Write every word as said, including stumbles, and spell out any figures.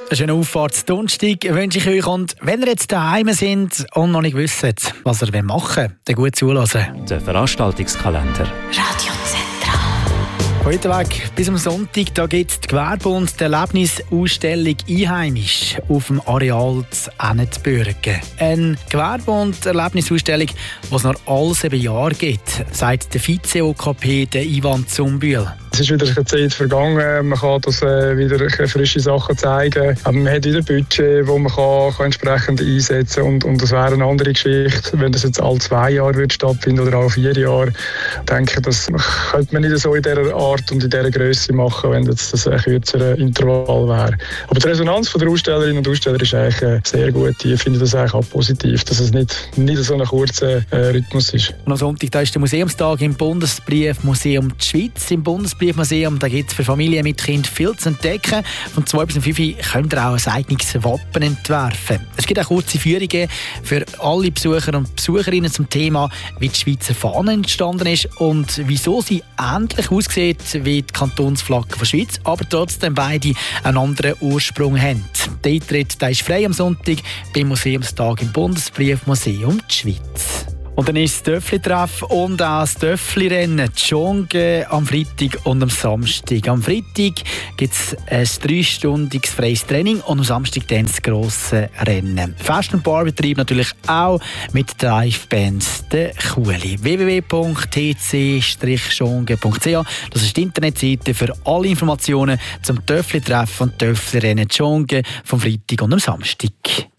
Einen schönen Auffahrtsdonnerstag wünsche ich euch. Und wenn ihr jetzt daheim sind und noch nicht wisst, was ihr machen wollt, dann gut zuhören. Der Veranstaltungskalender. Heute Weg bis am Sonntag, da gibt es die Gewerbe- und die Erlebnisausstellung «Einheimisch» auf dem Areal zu Ennetbürgen. Eine Gewerbe- und Erlebnisausstellung, die es noch alle sieben Jahre gibt, sagt der Vize-O K P, der Ivan Zumbühl. Es ist wieder eine Zeit vergangen, man kann das äh, wieder frische Sachen zeigen. Aber man hat wieder ein Budget, das man kann, kann entsprechend einsetzen kann. Und, und das wäre eine andere Geschichte, wenn das jetzt alle zwei Jahre wird stattfinden oder alle vier Jahre. Ich denke, das könnte man nicht so in dieser Art und in dieser Größe machen, wenn das, das ein kürzerer Intervall wäre. Aber die Resonanz von der Ausstellerinnen und Aussteller ist eigentlich äh, sehr gut. Ich finde das eigentlich auch positiv, dass es nicht, nicht so ein kurzer äh, Rhythmus ist. Und am Sonntag da ist der Museumstag im Bundesbriefmuseum der Schweiz. Im Bundesbriefmuseum da gibt es für Familien mit Kind viel zu entdecken. Von zwei bis fünf könnt ihr auch ein eigenes Wappen entwerfen. Es gibt auch kurze Führungen für alle Besucher und Besucherinnen zum Thema, wie die Schweizer Fahne entstanden ist und wieso sie ähnlich aussieht wie die Kantonsflagge der Schweiz, aber trotzdem beide einen anderen Ursprung haben. Der Eintritt der ist frei am Sonntag beim Museumstag im Bundesbriefmuseum der Schweiz. Und dann ist das Töffli-Treff und auch das Töffli-Rennen, die Jonge am Freitag und am Samstag. Am Freitag gibt es ein dreistündiges freies Training und am Samstag dann das grosse Rennen. Fest- und Barbetrieb natürlich auch mit Drive-Bands der Kueli. w w w punkt t c jonge punkt c h Das ist die Internetseite für alle Informationen zum Töffli-Treff und Töffli-Rennen Jonge vom Freitag und am Samstag.